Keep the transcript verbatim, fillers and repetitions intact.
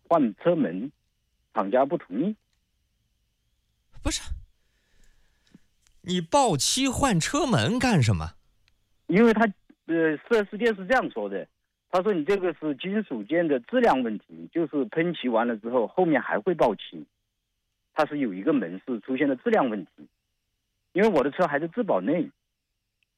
换车门，厂家不同意。 不是，你报漆换车门干什么？ 因为他呃，四 S 店是这样说的，他说你这个是金属件的质量问题，就是喷漆完了之后，后面还会报漆，它是有一个门是出现了质量问题。因为我的车还是质保内，